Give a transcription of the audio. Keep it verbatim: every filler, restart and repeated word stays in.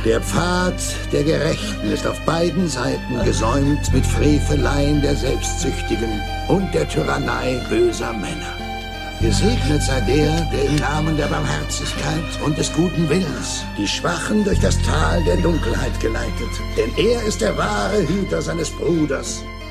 Der Pfad der Gerechten ist auf beiden Seiten gesäumt mit Freveleien der Selbstsüchtigen und der Tyrannei böser Männer. Gesegnet sei der, der im Namen der Barmherzigkeit und des guten Willens die Schwachen durch das Tal der Dunkelheit geleitet. Denn er ist der wahre Hüter seines Bruders